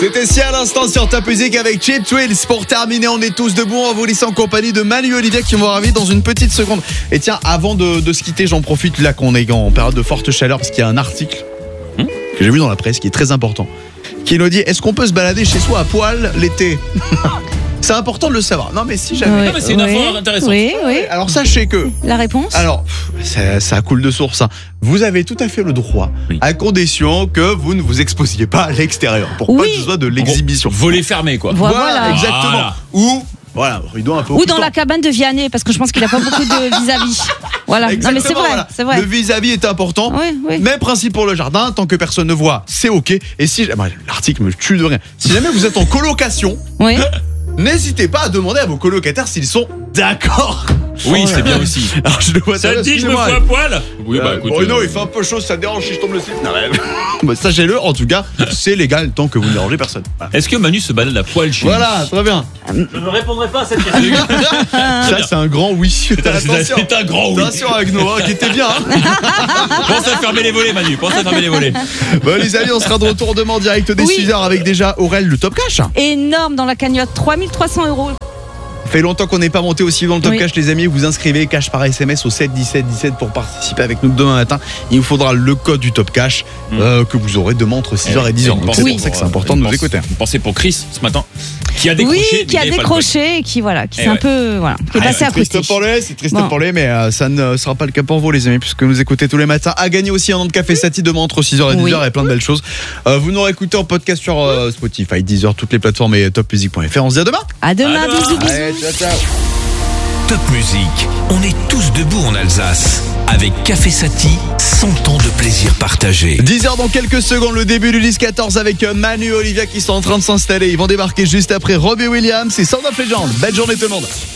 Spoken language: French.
C'était si à l'instant sur Top Music avec Cheap Thrills. Pour terminer, on est tous debout en vous laissant en compagnie de Manu et Olivia qui vont arriver dans une petite seconde. Et tiens, avant de se quitter, j'en profite là qu'on est en période de forte chaleur parce qu'il y a un article que j'ai vu dans la presse qui est très important qui nous dit: est-ce qu'on peut se balader chez soi à poil l'été? C'est important de le savoir. Non mais si jamais. Oui. Non mais c'est une info intéressante. Oui. Alors sachez que La réponse? alors ça coule de source. Hein. Vous avez tout à fait le droit, à condition que vous ne vous exposiez pas à l'extérieur. Pour pas que ce soit de l'exhibition. Volet fermé quoi. Voilà. Exactement. Voilà. Ou voilà, rideau un peu. Ou dans la cabane de Vianney, parce que je pense qu'il a pas beaucoup de vis-à-vis. Voilà. Non mais c'est vrai, voilà. c'est vrai. Le vis-à-vis est important. Oui. Même principe pour le jardin, tant que personne ne voit, c'est ok. Et si l'article me tue de rien. Si jamais vous êtes en colocation, Oui. n'hésitez pas à demander à vos colocataires s'ils sont d'accord. Oui, c'est bien aussi. Alors je le vois Ça te dit je me fous à poil? Oui, bah écoute. Bruno, il fait un peu chaud, ça dérange si je tombe le slip. Bah, sachez-le, en tout cas, c'est légal tant que vous ne dérangez personne. Voilà, Est-ce que Manu se balade à poil chez voilà, très bien. Je ne répondrai pas à cette question. Ça, c'est un grand oui. Attention. C'est un grand oui. Attention avec nous, qui était bien. Pense à fermer les volets, Manu. Pense à fermer les volets. Bon, les amis, on sera de retour demain en direct dès 6h avec déjà Aurel, le Top Cash. Énorme dans la cagnotte, 3300 €. Fait longtemps qu'on n'est pas monté aussi dans le Top Oui. Cash, les amis. Vous inscrivez cash par SMS au 7 17 17 pour participer avec nous demain matin. Il vous faudra le code du Top Cash que vous aurez demain entre 6h et 10h. Donc c'est pour ça que c'est important de nous écouter. Une pensée pour Chris ce matin qui a décroché. Oui, qui a décroché et qui s'est un peu qui est passé à côté. C'est triste pour lui, mais ça ne sera pas le cas pour vous, les amis, puisque nous écoutez tous les matins. À gagner aussi un an de café Sati demain entre 6h et 10h et plein de belles choses. Vous nous réécoutez en podcast sur Spotify, Deezer, toutes les plateformes et topmusic.fr. On se dit à demain. À demain, bisous. Allez, ciao. Top Music, on est tous debout en Alsace. Avec Café Sati, 100 ans de plaisir partagé. 10h dans quelques secondes, le début du 10-14 avec Manu et Olivia qui sont en train de s'installer. Ils vont débarquer juste après Robbie Williams et Sound of Legend. Belle journée tout le monde.